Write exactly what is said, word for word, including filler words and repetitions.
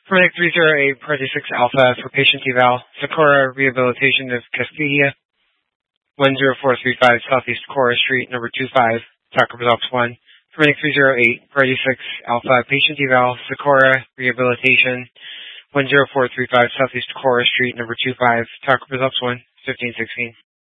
Clinic three zero eight, Party six Alpha for patient eval, Socorro Rehabilitation of Castilla, one zero four three five Southeast Cora Street, number two five, Taco Results one. Clinic three zero eight, Party six Alpha, patient eval, Socorro Rehabilitation, one zero four three five Southeast Cora Street, number two five, Taco Results one, fifteen sixteen.